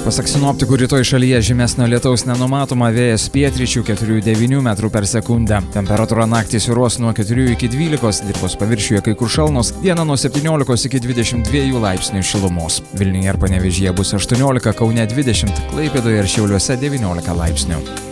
Pasak sinoptikų, rytoj šalyje žymesnio lietaus nenumatoma, vėjas pietryčių 4–9 metrų per sekundę. Temperatūra naktį svyruos nuo 4 iki 12, dirvos paviršiuje kai kur šalnos, dieną nuo 17 iki 22 laipsnių šilumos. Vilniuje ir Panevėžyje bus 18, Kaune 20, Klaipėdoje ir Šiauliuose 19 laipsnių.